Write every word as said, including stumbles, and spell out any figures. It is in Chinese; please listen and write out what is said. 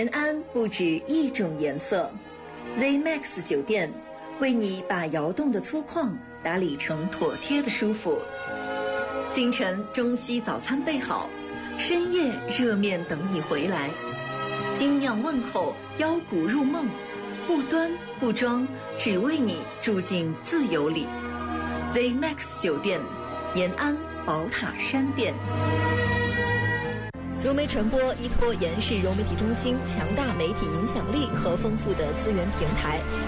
延安不止一种颜色 ，Z Max 酒店为你把窑洞的粗犷打理成妥帖的舒服。清晨中西早餐备好，深夜热面等你回来。精酿问候，腰鼓入梦，不端不装，只为你住进自由里。Z Max 酒店，延安宝塔山店。 融媒传播依托延世融媒体中心强大媒体影响力和丰富的资源平台，